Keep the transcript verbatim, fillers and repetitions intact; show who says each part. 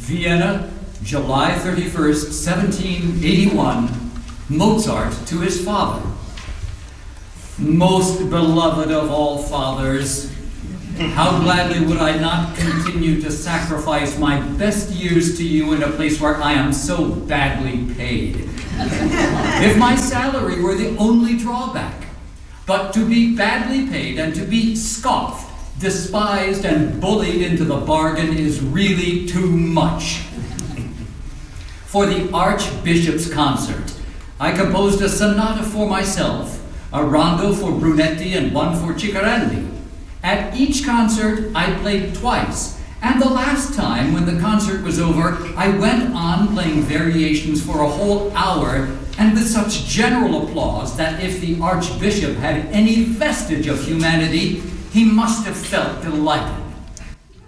Speaker 1: Vienna, July thirty-first, seventeen eighty-one, Mozart to his father. Most beloved of all fathers, how gladly would I not continue to sacrifice my best years to you in a place where I am so badly paid. If my salary were the only drawback, but to be badly paid and to be scoffed, despised, and bullied into the bargain is really too much. For the Archbishop's concert, I composed a sonata for myself, a rondo for Brunetti, and one for Ciccarelli. At each concert, I played twice, and the last time, when the concert was over, I went on playing variations for a whole hour, and with such general applause that if the Archbishop had any vestige of humanity, he must have felt delighted.